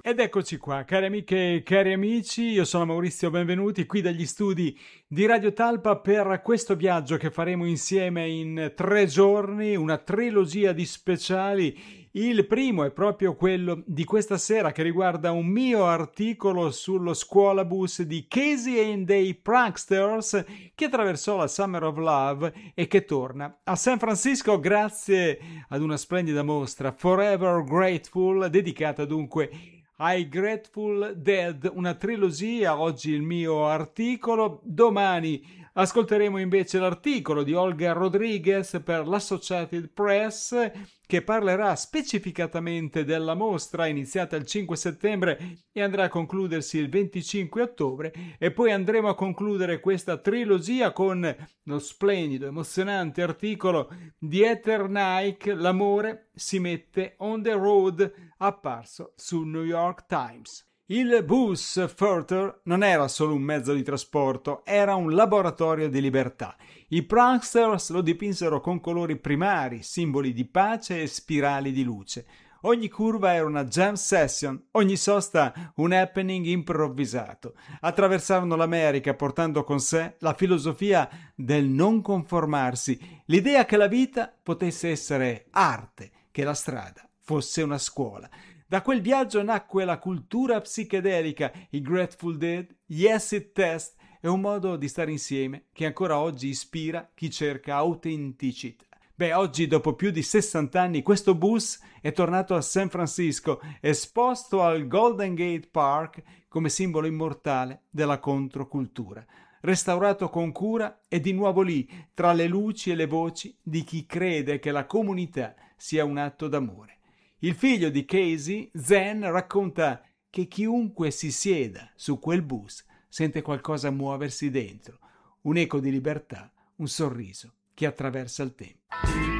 Ed eccoci qua, cari amiche e cari amici, io sono Maurizio, benvenuti qui dagli studi di Radio Talpa per questo viaggio che faremo insieme in 3 giorni, una trilogia di speciali. Il primo è proprio quello di questa sera che riguarda un mio articolo sullo scuolabus di Casey and the Pranksters che attraversò la Summer of Love e che torna a San Francisco grazie ad una splendida mostra Forever Grateful dedicata dunque ai Grateful Dead, una trilogia. Oggi il mio articolo, domani ascolteremo invece l'articolo di Olga Rodriguez per l'Associated Press che parlerà specificatamente della mostra iniziata il 5 settembre e andrà a concludersi il 25 ottobre e poi andremo a concludere questa trilogia con lo splendido, emozionante articolo di Heather Nike, L'amore si mette on the road, apparso sul New York Times. Il bus Further non era solo un mezzo di trasporto, era un laboratorio di libertà. I pranksters lo dipinsero con colori primari, simboli di pace e spirali di luce. Ogni curva era una jam session, ogni sosta un happening improvvisato. Attraversarono l'America portando con sé la filosofia del non conformarsi, l'idea che la vita potesse essere arte, che la strada fosse una scuola. Da quel viaggio nacque la cultura psichedelica, i Grateful Dead, gli acid test e un modo di stare insieme che ancora oggi ispira chi cerca autenticità. Oggi, dopo più di 60 anni, questo bus è tornato a San Francisco, esposto al Golden Gate Park come simbolo immortale della controcultura. Restaurato con cura è di nuovo lì, tra le luci e le voci di chi crede che la comunità sia un atto d'amore. Il figlio di Casey, Zen, racconta che chiunque si sieda su quel bus sente qualcosa muoversi dentro, un eco di libertà, un sorriso che attraversa il tempo.